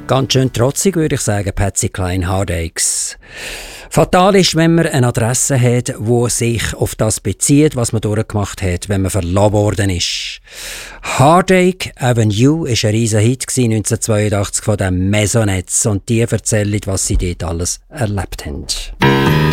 Ganz schön trotzig, würde ich sagen, Patsy Cline, Heartaches. Fatal ist, wenn man eine Adresse hat, die sich auf das bezieht, was man durchgemacht hat, wenn man verlassen worden ist. Heartache Avenue war ein riesen Hit 1982 von den Maisonettes und die erzählen, was sie dort alles erlebt haben.